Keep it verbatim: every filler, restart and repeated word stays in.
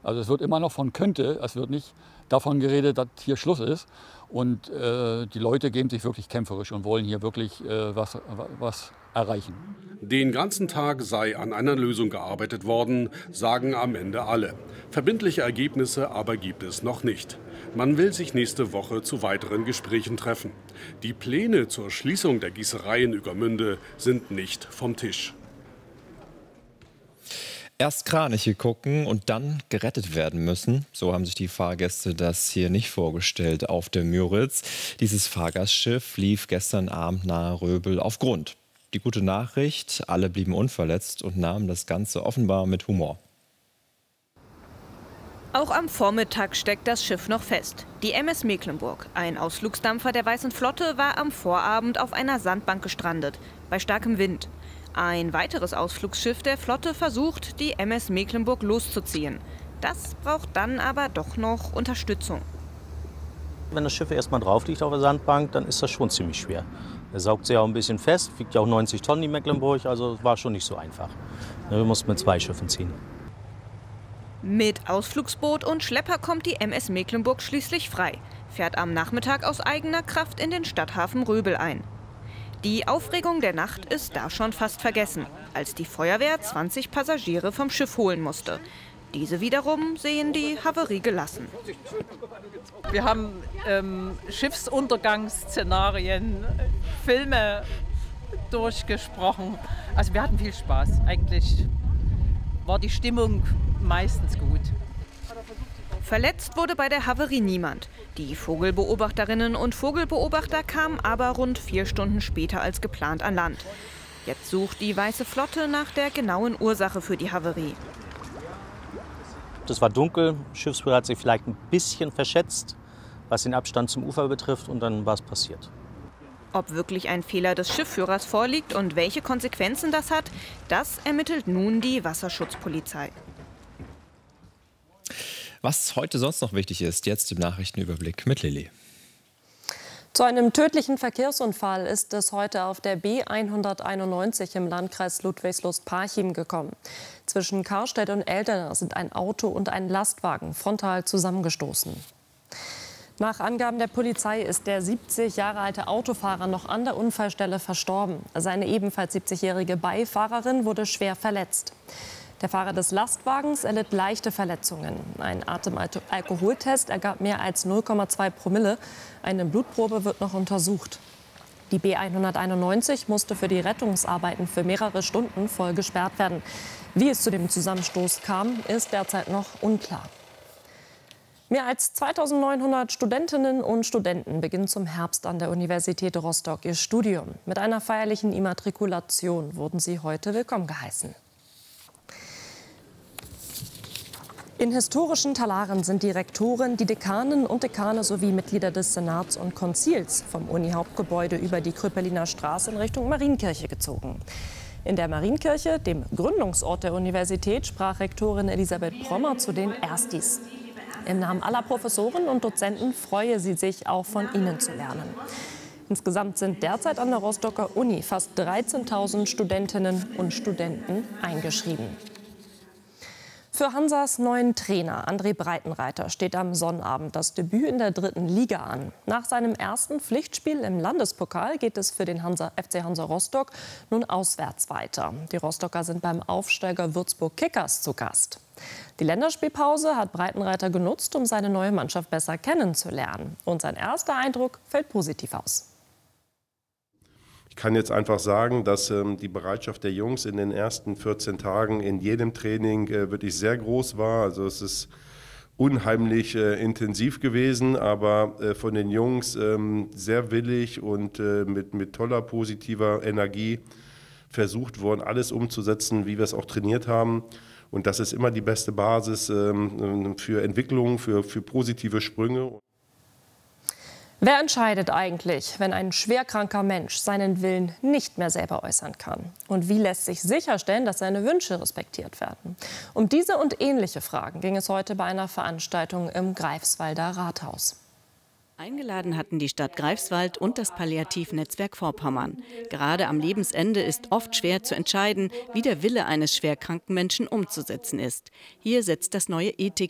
Also es wird immer noch von könnte, es wird nicht davon geredet, dass hier Schluss ist. Und äh, die Leute geben sich wirklich kämpferisch und wollen hier wirklich äh, was, was erreichen. Den ganzen Tag sei an einer Lösung gearbeitet worden, sagen am Ende alle. Verbindliche Ergebnisse aber gibt es noch nicht. Man will sich nächste Woche zu weiteren Gesprächen treffen. Die Pläne zur Schließung der Gießerei in Ueckermünde sind nicht vom Tisch. Erst Kraniche gucken und dann gerettet werden müssen. So haben sich die Fahrgäste das hier nicht vorgestellt auf der Müritz. Dieses Fahrgastschiff lief gestern Abend nahe Röbel auf Grund. Die gute Nachricht, alle blieben unverletzt und nahmen das Ganze offenbar mit Humor. Auch am Vormittag steckt das Schiff noch fest. Die M S Mecklenburg, ein Ausflugsdampfer der Weißen Flotte, war am Vorabend auf einer Sandbank gestrandet, bei starkem Wind. Ein weiteres Ausflugsschiff der Flotte versucht, die M S Mecklenburg loszuziehen. Das braucht dann aber doch noch Unterstützung. Wenn das Schiff erstmal drauf liegt auf der Sandbank, dann ist das schon ziemlich schwer. Er saugt sich auch ein bisschen fest, wiegt ja auch neunzig Tonnen die Mecklenburg, also war schon nicht so einfach. Wir mussten mit zwei Schiffen ziehen. Mit Ausflugsboot und Schlepper kommt die M S Mecklenburg schließlich frei, fährt am Nachmittag aus eigener Kraft in den Stadthafen Röbel ein. Die Aufregung der Nacht ist da schon fast vergessen, als die Feuerwehr zwanzig Passagiere vom Schiff holen musste. Diese wiederum sehen die Havarie gelassen. Wir haben ähm, Schiffsuntergangsszenarien, Filme durchgesprochen. Also wir hatten viel Spaß. Eigentlich war die Stimmung meistens gut. Verletzt wurde bei der Havarie niemand. Die Vogelbeobachterinnen und Vogelbeobachter kamen aber rund vier Stunden später als geplant an Land. Jetzt sucht die Weiße Flotte nach der genauen Ursache für die Havarie. Es war dunkel, das Schiffsruder hat sich vielleicht ein bisschen verschätzt, was den Abstand zum Ufer betrifft, und dann war es passiert. Ob wirklich ein Fehler des Schiffführers vorliegt und welche Konsequenzen das hat, das ermittelt nun die Wasserschutzpolizei. Was heute sonst noch wichtig ist, jetzt im Nachrichtenüberblick mit Lilly. Zu einem tödlichen Verkehrsunfall ist es heute auf der B hunderteinundneunzig im Landkreis Ludwigslust-Parchim gekommen. Zwischen Karstedt und Eldena sind ein Auto und ein Lastwagen frontal zusammengestoßen. Nach Angaben der Polizei ist der siebzig Jahre alte Autofahrer noch an der Unfallstelle verstorben. Seine ebenfalls siebzigjährige Beifahrerin wurde schwer verletzt. Der Fahrer des Lastwagens erlitt leichte Verletzungen. Ein Atemalkoholtest ergab mehr als null Komma zwei Promille. Eine Blutprobe wird noch untersucht. Die B hunderteinundneunzig musste für die Rettungsarbeiten für mehrere Stunden voll gesperrt werden. Wie es zu dem Zusammenstoß kam, ist derzeit noch unklar. Mehr als zweitausendneunhundert Studentinnen und Studenten beginnen zum Herbst an der Universität Rostock ihr Studium. Mit einer feierlichen Immatrikulation wurden sie heute willkommen geheißen. In historischen Talaren sind die Rektoren, die Dekanen und Dekane sowie Mitglieder des Senats und Konzils vom Uni-Hauptgebäude über die Kröpeliner Straße in Richtung Marienkirche gezogen. In der Marienkirche, dem Gründungsort der Universität, sprach Rektorin Elisabeth Prommer zu den Erstis. Im Namen aller Professoren und Dozenten freue sie sich, auch von ihnen zu lernen. Insgesamt sind derzeit an der Rostocker Uni fast dreizehntausend Studentinnen und Studenten eingeschrieben. Für Hansas neuen Trainer André Breitenreiter steht am Sonnabend das Debüt in der dritten Liga an. Nach seinem ersten Pflichtspiel im Landespokal geht es für den Hansa, F C Hansa Rostock nun auswärts weiter. Die Rostocker sind beim Aufsteiger Würzburg Kickers zu Gast. Die Länderspielpause hat Breitenreiter genutzt, um seine neue Mannschaft besser kennenzulernen. Und sein erster Eindruck fällt positiv aus. Ich kann jetzt einfach sagen, dass ähm, die Bereitschaft der Jungs in den ersten vierzehn Tagen in jedem Training äh, wirklich sehr groß war. Also es ist unheimlich äh, intensiv gewesen, aber äh, von den Jungs ähm, sehr willig und äh, mit, mit toller positiver Energie versucht worden, alles umzusetzen, wie wir es auch trainiert haben. Und das ist immer die beste Basis ähm, für Entwicklung, für, für positive Sprünge. Wer entscheidet eigentlich, wenn ein schwerkranker Mensch seinen Willen nicht mehr selber äußern kann? Und wie lässt sich sicherstellen, dass seine Wünsche respektiert werden? Um diese und ähnliche Fragen ging es heute bei einer Veranstaltung im Greifswalder Rathaus. Eingeladen hatten die Stadt Greifswald und das Palliativnetzwerk Vorpommern. Gerade am Lebensende ist oft schwer zu entscheiden, wie der Wille eines schwerkranken Menschen umzusetzen ist. Hier setzt das neue Ethik